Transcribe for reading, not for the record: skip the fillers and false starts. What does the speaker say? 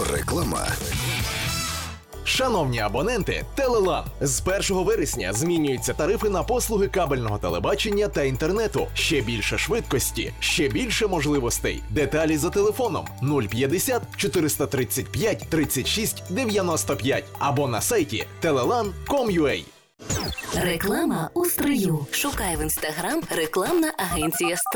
Реклама. Шановні абоненти, Телелан. З 1 вересня змінюються тарифи на послуги кабельного телебачення та інтернету. Ще більше швидкості, ще більше можливостей. Деталі за телефоном 050 435 36 95 або на сайті telelan.com.ua. Реклама у стрию. Шукай в Інстаграм рекламна агенція